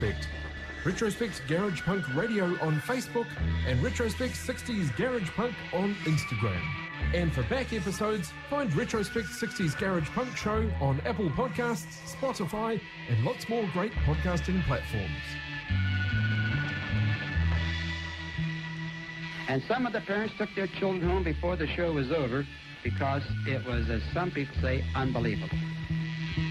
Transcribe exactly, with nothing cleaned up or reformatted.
Retrospect Garage Punk Radio on Facebook and Retrospect sixties Garage Punk on Instagram. And for back episodes, find Retrospect sixties Garage Punk Show on Apple Podcasts, Spotify, and lots more great podcasting platforms. And some of the parents took their children home before the show was over because it was, as some people say, unbelievable.